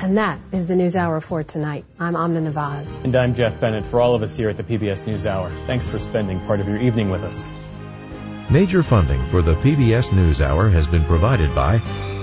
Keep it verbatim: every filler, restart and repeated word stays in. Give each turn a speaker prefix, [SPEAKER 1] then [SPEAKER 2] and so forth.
[SPEAKER 1] And that is the NewsHour for tonight. I'm Amna Nawaz.
[SPEAKER 2] And I'm Jeff Bennett. For all of us here at the P B S NewsHour, thanks for spending part of your evening with us.
[SPEAKER 3] Major funding for the P B S NewsHour has been provided by